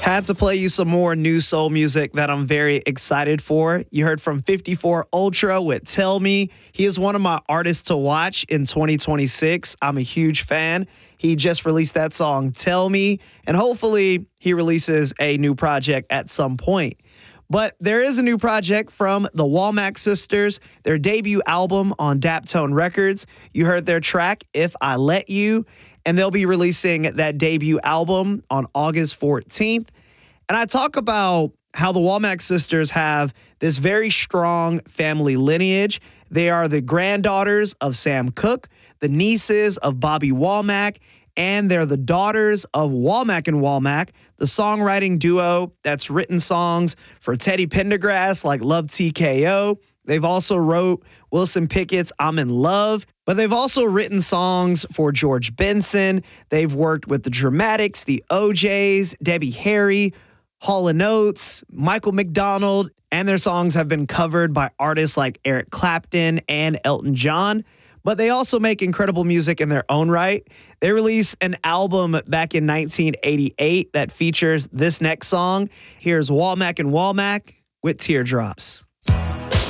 Had to play you some more new soul music that I'm very excited for. You heard from 54 Ultra with Tell Me. He is one of my artists to watch in 2026. I'm a huge fan. He just released that song, Tell Me, and hopefully he releases a new project at some point. But there is a new project from the Womack Sisters, their debut album on Daptone Records. You heard their track, If I Let You, and they'll be releasing that debut album on August 14th. And I talk about how the Womack Sisters have this very strong family lineage. They are the granddaughters of Sam Cooke, the nieces of Bobby Womack, and they're the daughters of Womack and Womack, the songwriting duo that's written songs for Teddy Pendergrass like Love TKO. They've also wrote Wilson Pickett's I'm in Love, but they've also written songs for George Benson. They've worked with the Dramatics, the OJs, Debbie Harry, Hall & Oates, Michael McDonald, and their songs have been covered by artists like Eric Clapton and Elton John. But they also make incredible music in their own right. They released an album back in 1988 that features this next song. Here's Womack and Womack with Teardrops.